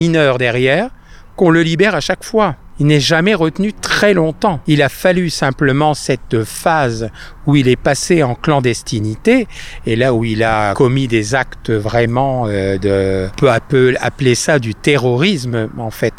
mineurs derrière, qu'on le libère à chaque fois. Il n'est jamais retenu très longtemps. Il a fallu simplement cette phase où il est passé en clandestinité et là où il a commis des actes vraiment de peu à peu appeler ça du terrorisme en fait,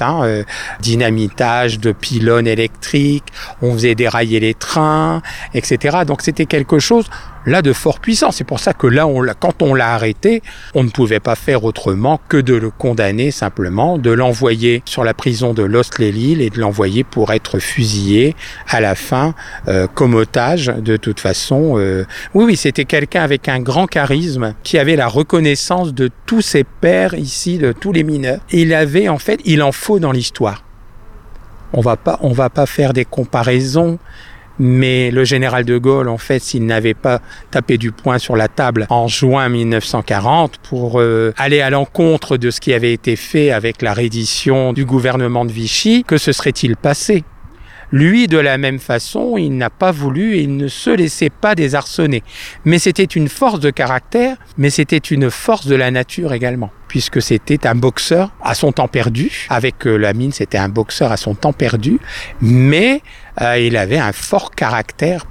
dynamitage de pylônes électriques, on faisait dérailler les trains, etc. Donc c'était quelque chose là de fort puissant. C'est pour ça que là, quand on l'a arrêté, on ne pouvait pas faire autrement que de le condamner simplement, de l'envoyer sur la prison de Loos-les-Lille et de l'envoyer pour être fusillé à la fin comme otage. De toute façon, oui, c'était quelqu'un avec un grand charisme qui avait la reconnaissance de tous ses pairs ici, de tous les mineurs. Et il en faut dans l'histoire. On va pas faire des comparaisons. Mais le général de Gaulle, en fait, s'il n'avait pas tapé du poing sur la table en juin 1940 pour aller à l'encontre de ce qui avait été fait avec la reddition du gouvernement de Vichy, que se serait-il passé ? Lui, de la même façon, il n'a pas voulu et il ne se laissait pas désarçonner. Mais c'était une force de caractère, mais c'était une force de la nature également. Puisque c'était un boxeur à son temps perdu. Avec Lamine, c'était un boxeur à son temps perdu. Mais il avait un fort caractère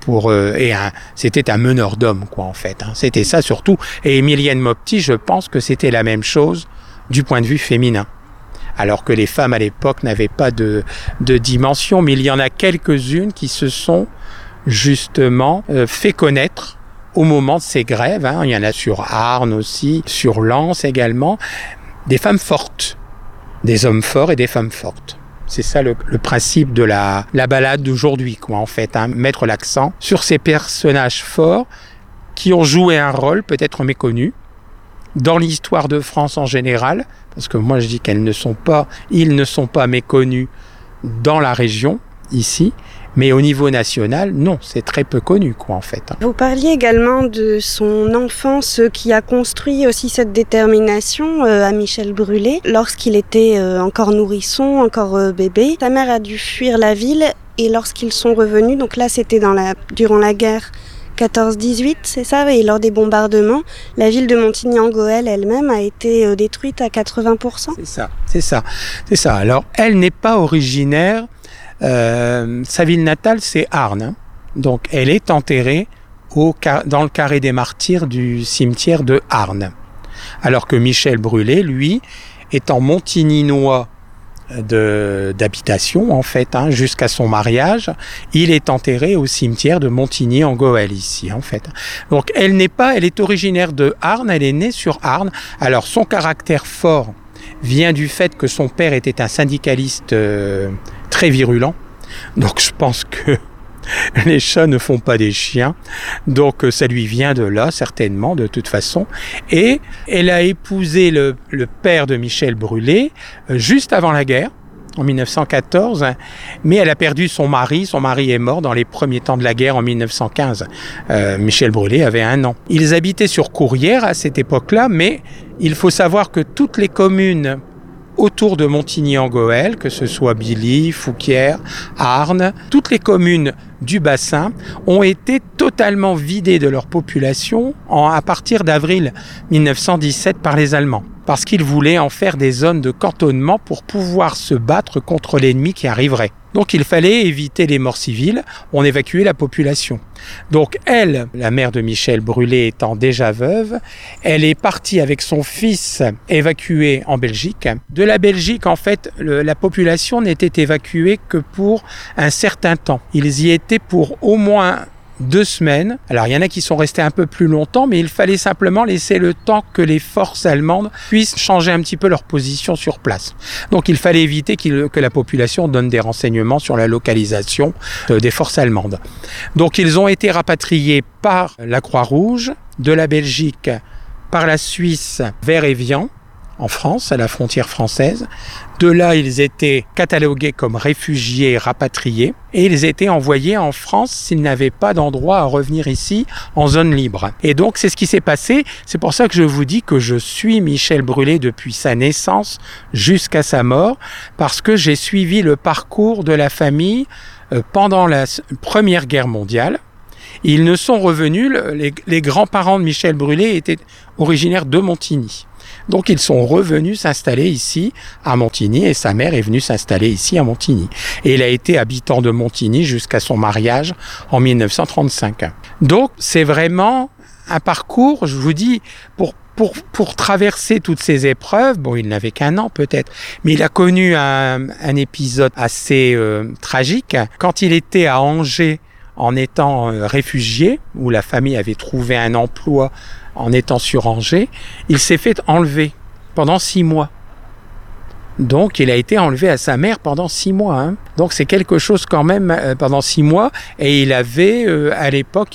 c'était un meneur d'hommes, quoi, en fait. C'était ça surtout. Et Emilienne Mopti, je pense que c'était la même chose du point de vue féminin. Alors que les femmes à l'époque n'avaient pas de dimension, mais il y en a quelques-unes qui se sont justement fait connaître au moment de ces grèves. Il y en a sur Arnes aussi, sur Lens également, des femmes fortes, des hommes forts et des femmes fortes. C'est ça le principe de la balade d'aujourd'hui, quoi, en fait, mettre l'accent sur ces personnages forts qui ont joué un rôle peut-être méconnu dans l'histoire de France en général, parce que moi je dis ils ne sont pas méconnus dans la région, ici, mais au niveau national, non, c'est très peu connu, quoi, en fait. Vous parliez également de son enfance qui a construit aussi cette détermination à Michel Brûlé. Lorsqu'il était encore nourrisson, encore bébé, sa mère a dû fuir la ville et lorsqu'ils sont revenus, donc là c'était durant la guerre 14-18, c'est ça, et lors des bombardements, la ville de Montigny-en-Goël elle-même a été détruite à 80%. C'est ça. Alors, elle n'est pas originaire, sa ville natale, c'est Arnes. Donc, elle est enterrée dans le carré des martyrs du cimetière de Arnes. Alors que Michel Brûlé, lui, étant montigninois d'habitation en fait, jusqu'à son mariage, il est enterré au cimetière de Montigny-en-Goël ici en fait. Donc elle est originaire de Arnes, elle est née sur Arnes. Alors son caractère fort vient du fait que son père était un syndicaliste très virulent. Donc je pense que les chats ne font pas des chiens, donc ça lui vient de là, certainement, de toute façon. Et elle a épousé le père de Michel Brûlé juste avant la guerre, en 1914, mais elle a perdu son mari. Son mari est mort dans les premiers temps de la guerre en 1915. Michel Brûlé avait 1 an. Ils habitaient sur Courrières à cette époque-là, mais il faut savoir que toutes les communes autour de Montigny-en-Goël, que ce soit Billy, Fouquières, Arnes, toutes les communes du bassin ont été totalement vidées de leur population à partir d'avril 1917 par les Allemands. Parce qu'ils voulaient en faire des zones de cantonnement pour pouvoir se battre contre l'ennemi qui arriverait. Donc il fallait éviter les morts civiles, on évacuait la population. Donc elle, la mère de Michel Brûlé étant déjà veuve, elle est partie avec son fils évacué en Belgique. De la Belgique, en fait, la population n'était évacuée que pour un certain temps. Ils y étaient pour au moins 2 semaines. Alors il y en a qui sont restés un peu plus longtemps, mais il fallait simplement laisser le temps que les forces allemandes puissent changer un petit peu leur position sur place. Donc il fallait éviter que la population donne des renseignements sur la localisation des forces allemandes. Donc ils ont été rapatriés par la Croix-Rouge de la Belgique, par la Suisse vers Évian, en France, à la frontière française. De là, ils étaient catalogués comme réfugiés rapatriés et ils étaient envoyés en France s'ils n'avaient pas d'endroit à revenir ici en zone libre. Et donc, c'est ce qui s'est passé. C'est pour ça que je vous dis que je suis Michel Brûlé depuis sa naissance jusqu'à sa mort, parce que j'ai suivi le parcours de la famille pendant la Première Guerre mondiale. Ils ne sont revenus, les grands-parents de Michel Brûlé étaient originaires de Montigny. Donc ils sont revenus s'installer ici à Montigny et sa mère est venue s'installer ici à Montigny. Et il a été habitant de Montigny jusqu'à son mariage en 1935. Donc c'est vraiment un parcours, je vous dis, pour traverser toutes ces épreuves. Bon, il n'avait qu'1 an peut-être, mais il a connu un épisode assez tragique. Quand il était à Angers en étant réfugié, où la famille avait trouvé un emploi en étant sur Angers, il s'est fait enlever pendant 6 mois. Donc, il a été enlevé à sa mère pendant 6 mois. Hein. Donc, c'est quelque chose quand même pendant 6 mois. Et il avait, à l'époque,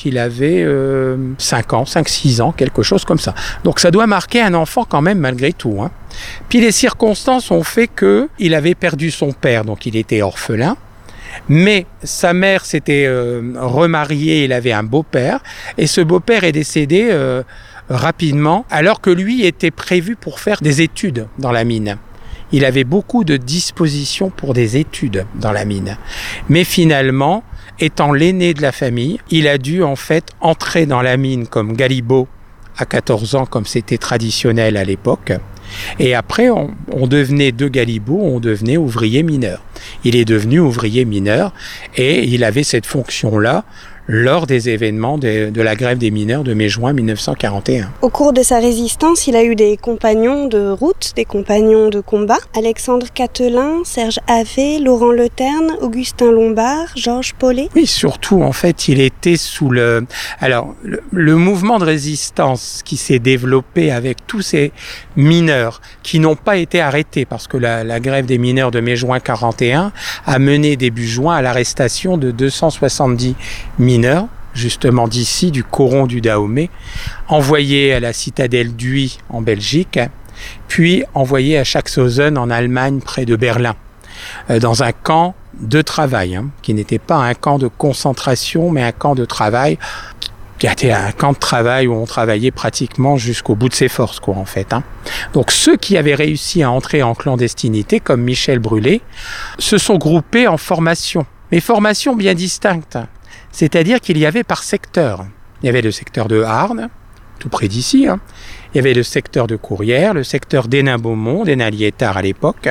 5-6 ans, quelque chose comme ça. Donc, ça doit marquer un enfant quand même malgré tout. Hein. Puis, les circonstances ont fait qu'il avait perdu son père, donc il était orphelin. Mais sa mère s'était remariée, il avait un beau-père. Et ce beau-père est décédé rapidement, alors que lui était prévu pour faire des études dans la mine. Il avait beaucoup de dispositions pour des études dans la mine. Mais finalement, étant l'aîné de la famille, il a dû en fait entrer dans la mine comme galibot à 14 ans, comme c'était traditionnel à l'époque. Et après, on devenait de galibot, on devenait ouvrier mineur. Il est devenu ouvrier mineur et il avait cette fonction-là lors des événements de la grève des mineurs de mai-juin 1941. Au cours de sa résistance, il a eu des compagnons de route, des compagnons de combat. Alexandre Catelin, Serge Havet, Laurent Leterne, Augustin Lombard, Georges Paulet. Oui, surtout, en fait, il était sous le... Alors, le mouvement de résistance qui s'est développé avec tous ces mineurs qui n'ont pas été arrêtés parce que la grève des mineurs de mai-juin 41 a mené début juin à l'arrestation de 270 mineurs, justement d'ici, du coron du Dahomey, envoyés à la citadelle d'Uy en Belgique, puis envoyés à Schaffhausen en Allemagne, près de Berlin, dans un camp de travail, qui n'était pas un camp de concentration, mais un camp de travail, qui était un camp de travail où on travaillait pratiquement jusqu'au bout de ses forces, en fait. Donc ceux qui avaient réussi à entrer en clandestinité, comme Michel Brûlé, se sont groupés en formations, mais formations bien distinctes. C'est-à-dire qu'il y avait par secteur. Il y avait le secteur de Arnes, tout près d'ici. Il y avait le secteur de Courrières, le secteur d'Hénin-Beaumont, d'Hénin-Liétard à l'époque,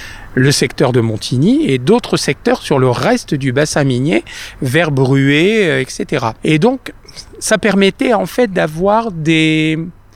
le secteur de Montigny et d'autres secteurs sur le reste du bassin minier, vers Bruay, etc. Et donc, ça permettait en fait d'avoir des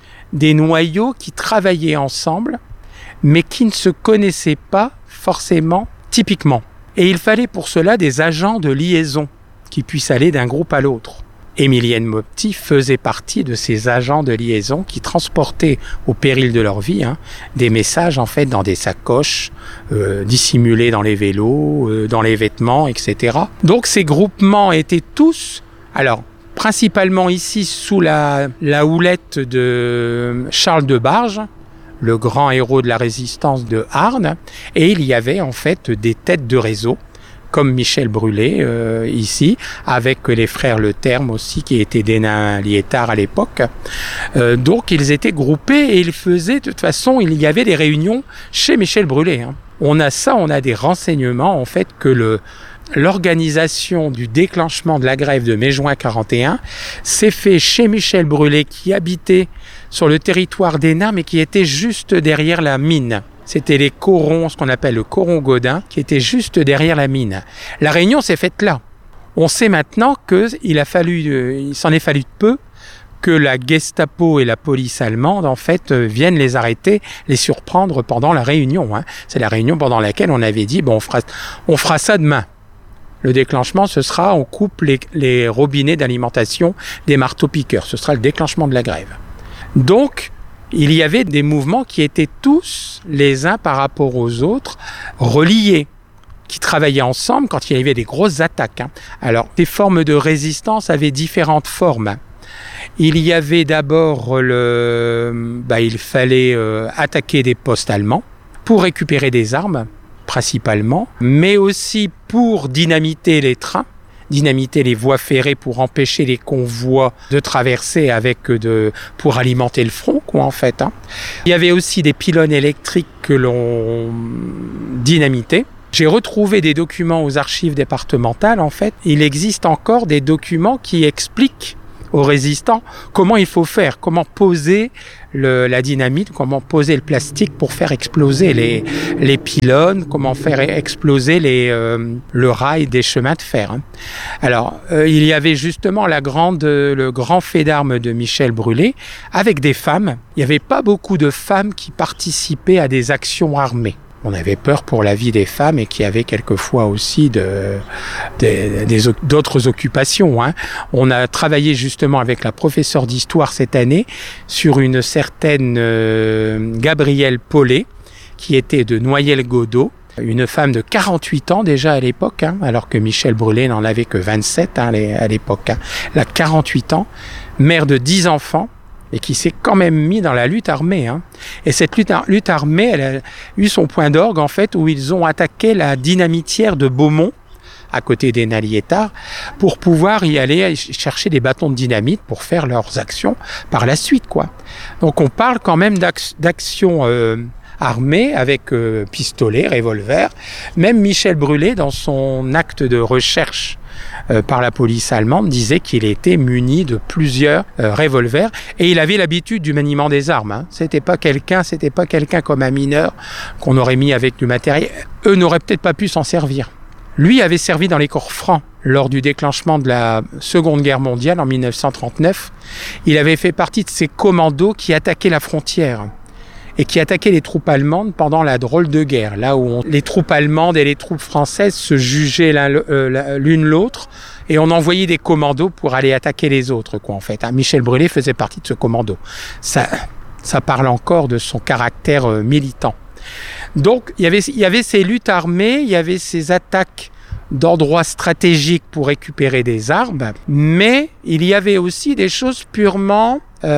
noyaux qui travaillaient ensemble, mais qui ne se connaissaient pas forcément typiquement. Et il fallait pour cela des agents de liaison qui puissent aller d'un groupe à l'autre. Émilienne Mopti faisait partie de ces agents de liaison qui transportaient au péril de leur vie des messages en fait dans des sacoches, dissimulés dans les vélos, dans les vêtements, etc. Donc ces groupements étaient tous, alors principalement ici sous la houlette de Charles de Barge, le grand héros de la résistance de Arnes, et il y avait en fait des têtes de réseau comme Michel Brûlé ici, avec les frères Leterme aussi, qui étaient d'Hénin-Liétard à l'époque. Donc ils étaient groupés et ils faisaient, de toute façon, il y avait des réunions chez Michel Brûlé. On a des renseignements en fait que l'organisation du déclenchement de la grève de mai-juin 41 s'est fait chez Michel Brûlé, qui habitait sur le territoire d'Hénin, mais qui était juste derrière la mine. C'était les corons, ce qu'on appelle le coron Godin, qui était juste derrière la mine. La réunion s'est faite là. On sait maintenant il s'en est fallu peu que la Gestapo et la police allemande, en fait, viennent les arrêter, les surprendre pendant la réunion. C'est la réunion pendant laquelle on avait dit, on fera ça demain. Le déclenchement, ce sera, on coupe les robinets d'alimentation des marteaux-piqueurs. Ce sera le déclenchement de la grève. Donc, il y avait des mouvements qui étaient tous, les uns par rapport aux autres, reliés, qui travaillaient ensemble quand il y avait des grosses attaques. Alors, ces formes de résistance avaient différentes formes. Il y avait d'abord il fallait attaquer des postes allemands pour récupérer des armes, principalement, mais aussi pour dynamiter les trains, dynamiter les voies ferrées pour empêcher les convois de traverser pour alimenter le front, en fait. Il y avait aussi des pylônes électriques que l'on dynamitait J'ai retrouvé des documents aux archives départementales, en fait. Il existe encore des documents qui expliquent aux résistants comment il faut faire, comment poser la dynamite, comment poser le plastique pour faire exploser les pylônes, comment faire exploser le rail des chemins de fer. Hein. Alors, il y avait justement le grand fait d'armes de Michel Brûlé avec des femmes. Il n'y avait pas beaucoup de femmes qui participaient à des actions armées. On avait peur pour la vie des femmes et qui avaient quelquefois aussi d'autres occupations. Hein. On a travaillé justement avec la professeure d'histoire cette année sur une certaine Gabrielle Paulet, qui était de Noyelles-Godault, une femme de 48 ans déjà à l'époque, hein, alors que Michel Brûlé n'en avait que 27 hein, à l'époque. Hein. Elle a 48 ans, mère de 10 enfants, et qui s'est quand même mis dans la lutte armée. Hein. Et cette lutte armée, elle a eu son point d'orgue, en fait, où ils ont attaqué la dynamitière de Beaumont, à côté des Naliétards, pour pouvoir y aller chercher des bâtons de dynamite pour faire leurs actions par la suite, quoi. Donc on parle quand même d'actions armées avec pistolet, revolver. Même Michel Brûlé, dans son acte de recherche par la police allemande, disait qu'il était muni de plusieurs revolvers et il avait l'habitude du maniement des armes. Hein. C'était pas quelqu'un comme un mineur qu'on aurait mis avec du matériel. Eux n'auraient peut-être pas pu s'en servir. Lui avait servi dans les corps francs lors du déclenchement de la Seconde Guerre mondiale en 1939. Il avait fait partie de ces commandos qui attaquaient la frontière et qui attaquaient les troupes allemandes pendant la drôle de guerre, là où les troupes allemandes et les troupes françaises se jugeaient l'une l'autre, et on envoyait des commandos pour aller attaquer les autres, quoi, en fait. Michel Brûlé faisait partie de ce commando. Ça parle encore de son caractère militant. Donc, il y avait ces luttes armées, il y avait ces attaques d'endroits stratégiques pour récupérer des armes, mais il y avait aussi des choses purement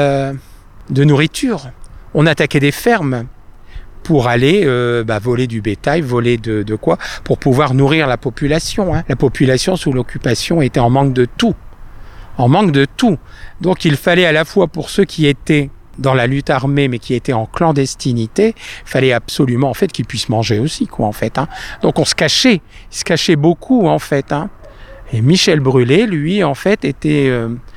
de nourriture. On attaquait des fermes pour aller voler du bétail, voler de quoi, pour pouvoir nourrir la population. Hein. La population sous l'occupation était en manque de tout. En manque de tout. Donc il fallait à la fois pour ceux qui étaient dans la lutte armée mais qui étaient en clandestinité, il fallait absolument en fait qu'ils puissent manger aussi, quoi, en fait. Hein. Donc on se cachait. Il se cachait beaucoup, en fait. Hein. Et Michel Brûlé, lui, en fait, était...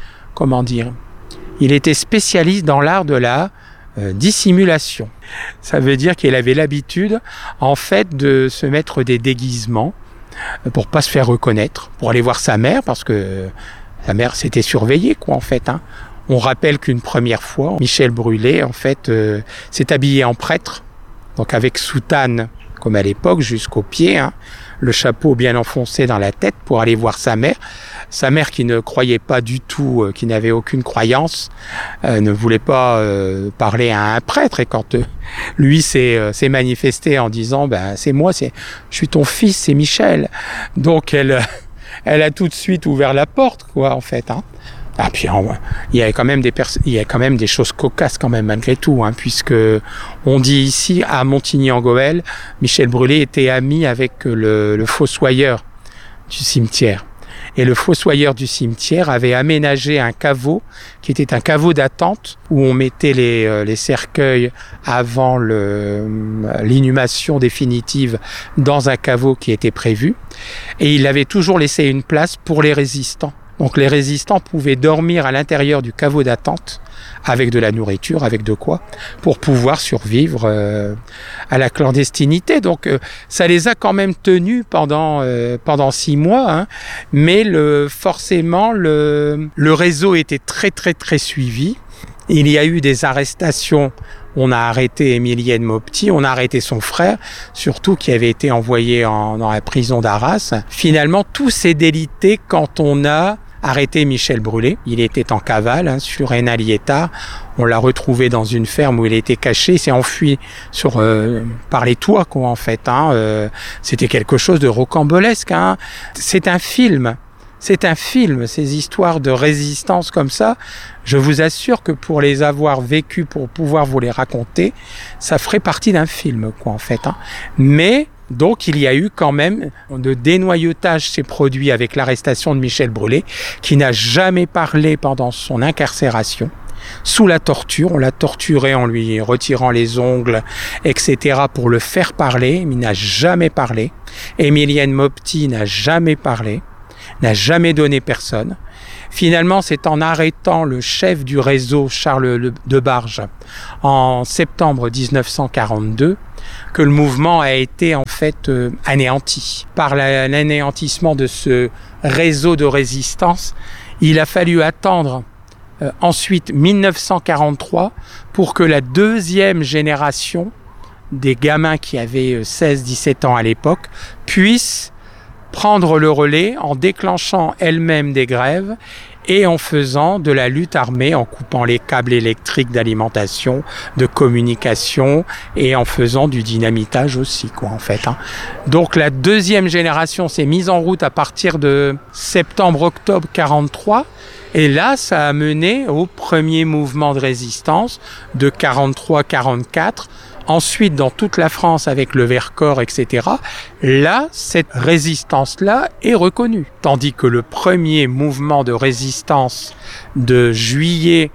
il était spécialiste dans l'art de la dissimulation. Ça veut dire qu'il avait l'habitude, en fait, de se mettre des déguisements pour pas se faire reconnaître, pour aller voir sa mère, parce que sa mère s'était surveillée, quoi, en fait. Hein. On rappelle qu'une première fois, Michel Brûlé, en fait, s'est habillé en prêtre, donc avec soutane, comme à l'époque, jusqu'aux pieds, hein, le chapeau bien enfoncé dans la tête pour aller voir sa mère. Sa mère qui ne croyait pas du tout, qui n'avait aucune croyance, ne voulait pas parler à un prêtre. Et quand lui s'est manifesté en disant c'est moi, je suis ton fils, c'est Michel. Donc elle a tout de suite ouvert la porte, quoi, en fait. Hein. Ah, puis il y a quand même des choses cocasses quand même malgré tout, hein, puisque on dit ici à Montigny-en-Gohelle, Michel Brûlé était ami avec le fossoyeur du cimetière. Et le fossoyeur du cimetière avait aménagé un caveau qui était un caveau d'attente où on mettait les cercueils avant l'inhumation définitive dans un caveau qui était prévu. Et il avait toujours laissé une place pour les résistants. Donc les résistants pouvaient dormir à l'intérieur du caveau d'attente avec de la nourriture, avec de quoi, pour pouvoir survivre à la clandestinité. Donc ça les a quand même tenus pendant 6 mois, hein, mais forcément le réseau était très très très suivi. Il y a eu des arrestations. On a arrêté Émilienne Maupetit, on a arrêté son frère, surtout qui avait été envoyé dans la prison d'Arras. Finalement, tout s'est délité quand on a arrêté Michel Brûlé. Il était en cavale sur un Naliétard. On l'a retrouvé dans une ferme où il était caché. Il s'est enfui par les toits, quoi, en fait. Hein. C'était quelque chose de rocambolesque. Hein. C'est un film, ces histoires de résistance comme ça. Je vous assure que pour les avoir vécues, pour pouvoir vous les raconter, ça ferait partie d'un film, quoi, en fait. Hein. Mais donc il y a eu quand même de dénoyautage s'est produit avec l'arrestation de Michel Brûlé, qui n'a jamais parlé pendant son incarcération. Sous la torture, on l'a torturé en lui retirant les ongles, etc. pour le faire parler, mais il n'a jamais parlé. Émilienne Maupetit n'a jamais parlé, n'a jamais donné personne. Finalement, c'est en arrêtant le chef du réseau, Charles Debarge, en septembre 1942, que le mouvement a été en fait anéanti. Par l'anéantissement de ce réseau de résistance, il a fallu attendre ensuite 1943 pour que la deuxième génération des gamins qui avaient 16-17 ans à l'époque puisse prendre le relais en déclenchant elle-même des grèves et en faisant de la lutte armée, en coupant les câbles électriques d'alimentation, de communication et en faisant du dynamitage aussi, en fait. Donc la deuxième génération s'est mise en route à partir de septembre-octobre 43. Et là, ça a mené au premier mouvement de résistance de 43-44. Ensuite, dans toute la France, avec le Vercors, etc., là, cette résistance-là est reconnue. Tandis que le premier mouvement de résistance de juillet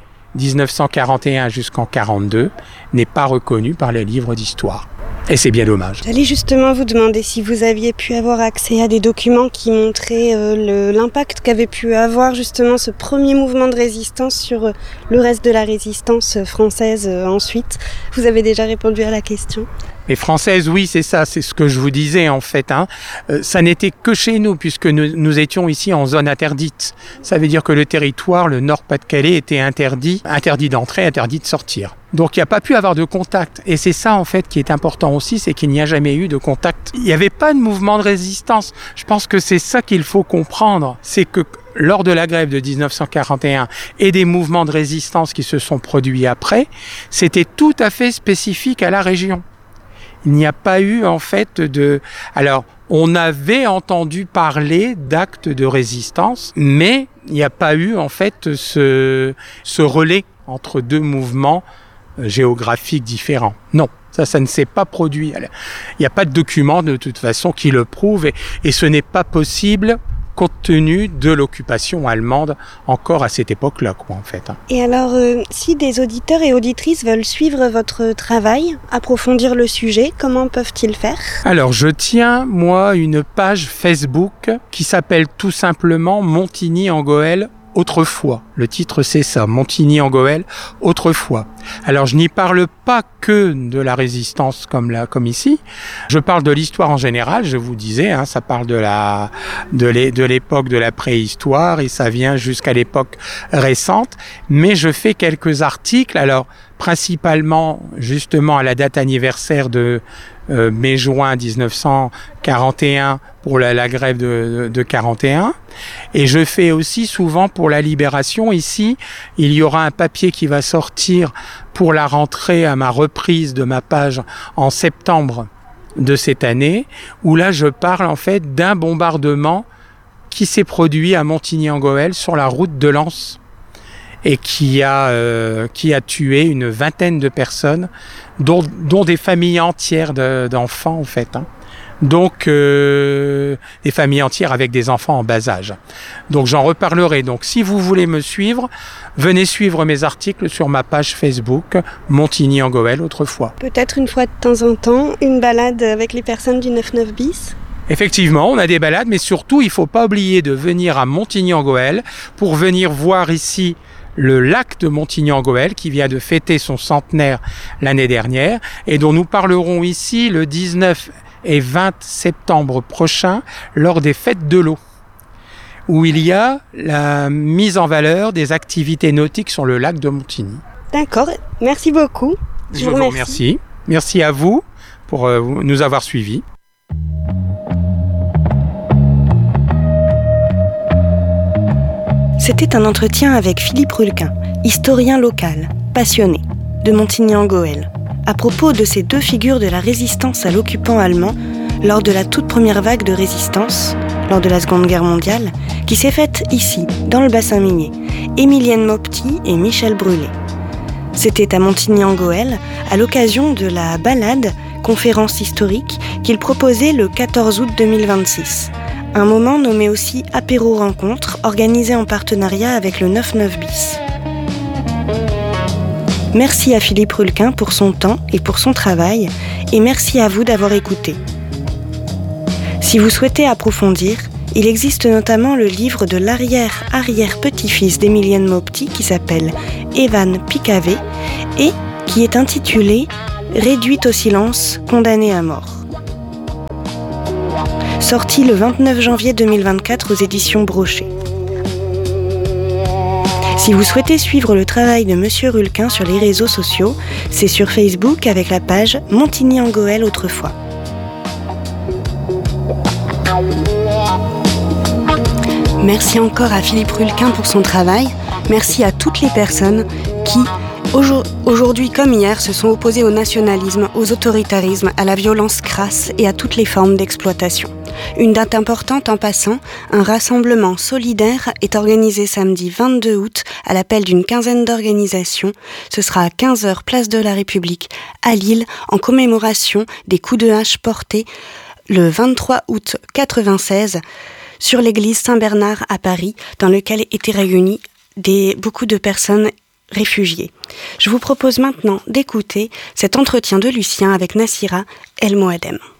1941 jusqu'en 42 n'est pas reconnu par les livres d'histoire. Et c'est bien dommage. J'allais justement vous demander si vous aviez pu avoir accès à des documents qui montraient l'impact qu'avait pu avoir justement ce premier mouvement de résistance sur le reste de la résistance française ensuite. Vous avez déjà répondu à la question. Mais française, oui, c'est ça, c'est ce que je vous disais en fait. Ça n'était que chez nous, puisque nous étions ici en zone interdite. Ça veut dire que le territoire, le Nord-Pas-de-Calais, était interdit d'entrer, interdit de sortir. Donc il n'y a pas pu avoir de contact. Et c'est ça en fait qui est important aussi, c'est qu'il n'y a jamais eu de contact. Il n'y avait pas de mouvement de résistance. Je pense que c'est ça qu'il faut comprendre. C'est que lors de la grève de 1941 et des mouvements de résistance qui se sont produits après, c'était tout à fait spécifique à la région. Il n'y a pas eu en fait de... Alors, on avait entendu parler d'actes de résistance, mais il n'y a pas eu en fait ce relais entre deux mouvements géographiques différents. Non, ça ne s'est pas produit. Il n'y a pas de document de toute façon qui le prouve et ce n'est pas possible compte tenu de l'occupation allemande encore à cette époque-là, en fait. Et alors, si des auditeurs et auditrices veulent suivre votre travail, approfondir le sujet, comment peuvent-ils faire ? Alors, je tiens, moi, une page Facebook qui s'appelle tout simplement Montigny-en-Goël autrefois. Le titre, c'est ça, Montigny-en-Goël autrefois. Alors, je n'y parle pas que de la résistance comme ici. Je parle de l'histoire en général, je vous disais, ça parle de l'époque de la préhistoire et ça vient jusqu'à l'époque récente. Mais je fais quelques articles, alors principalement justement à la date anniversaire de mai-juin 1941 pour la grève de 41. Et je fais aussi souvent pour la Libération. Ici, il y aura un papier qui va sortir pour la rentrée à ma reprise de ma page en septembre de cette année, où là je parle en fait d'un bombardement qui s'est produit à Montigny-en-Goël sur la route de Lens et qui a tué une vingtaine de personnes, dont des familles entières d'enfants en fait. Donc des familles entières avec des enfants en bas âge. Donc j'en reparlerai. Donc si vous voulez me suivre, venez suivre mes articles sur ma page Facebook Montigny-en-Goël autrefois. Peut-être une fois de temps en temps, une balade avec les personnes du 9-9 bis. Effectivement, on a des balades, mais surtout il ne faut pas oublier de venir à Montigny-en-Goël pour venir voir ici le lac de Montigny-en-Goël qui vient de fêter son centenaire l'année dernière et dont nous parlerons ici le 19 et 20 septembre prochain lors des fêtes de l'eau, où il y a la mise en valeur des activités nautiques sur le lac de Montigny. D'accord, merci beaucoup. Je vous remercie. Merci à vous pour nous avoir suivis. C'était un entretien avec Philippe Rulquin, historien local, passionné, de Montigny-en-Goël, à propos de ces deux figures de la résistance à l'occupant allemand lors de la toute première vague de résistance, lors de la Seconde Guerre mondiale, qui s'est faite ici, dans le bassin minier, Émilienne Maupetit et Michel Brûlé. C'était à Montigny-en-Goël, à l'occasion de la balade, conférence historique, qu'ils proposaient le 14 août 2026. Un moment nommé aussi Apéro Rencontre, organisé en partenariat avec le 9-9 bis. Merci à Philippe Rulquin pour son temps et pour son travail, et merci à vous d'avoir écouté. Si Si vous souhaitez approfondir, il existe notamment le livre de l'arrière-arrière-petit-fils d'Emilienne Maupetit qui s'appelle Evan Picavé et qui est intitulé « Réduite au silence, condamnée à mort ». Sorti le 29 janvier 2024 aux éditions Brochet. Si vous souhaitez suivre le travail de Monsieur Rulquin sur les réseaux sociaux, c'est sur Facebook avec la page Montigny-en-Gohelle autrefois. Merci encore à Philippe Rulquin pour son travail. Merci à toutes les personnes qui, aujourd'hui comme hier, se sont opposées au nationalisme, aux autoritarismes, à la violence crasse et à toutes les formes d'exploitation. Une date importante en passant, un rassemblement solidaire est organisé samedi 22 août à l'appel d'une quinzaine d'organisations. Ce sera à 15h place de la République à Lille en commémoration des coups de hache portés le 23 août 1996 sur l'église Saint-Bernard à Paris, dans lequel étaient réunies beaucoup de personnes réfugiées. Je vous propose maintenant d'écouter cet entretien de Lucien avec Nassira El Moadem.